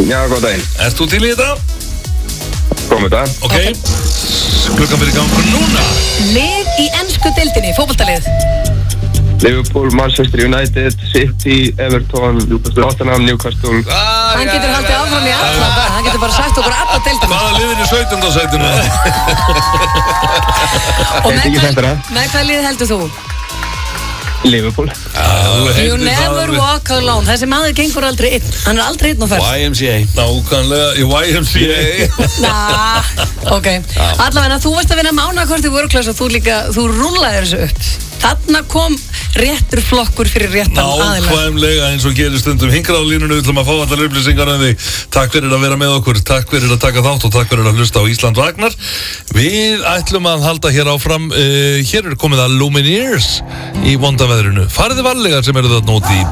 Já, góð daginn. Ert þú til í þetta? Komum þetta. Ok. Klukkan fyrir gangur núna. Lið í ensku deildinni, fótboltalið. Liverpool, Manchester United, City, Everton, Tottenham, Newcastle. Hann getur haldið áfram í alla. Hann getur bara sagt okkur alla deildina. Hvaða liðin í 17. sætinu? Og Ekki þetta. með hvað lið heldur þú? Liverpool. You never walk alone. Þessi maður gengur aldrei einn. Hann aldrei einn á ferð. YMCA. Nákvæmlega, í YMCA. Ok. Allavega, þú varst að vinna mánakorti World Class og þú rúllaði þessu upp. Þarna kom réttur flokkur fyrir réttan aðila. Nákvæmlega eins og gerir stundum. Hingrað á línunni, við ætlum að fá allar upplýsingar en þig. Takk fyrir að vera með okkur, takk fyrir að taka þátt og takk fyrir að hlusta á Ísland Vagnar. Við ætlum að halda hér áfram. Hér komið að Lumineers í vonda veðrinu. Farið varlega sem eru þarna úti í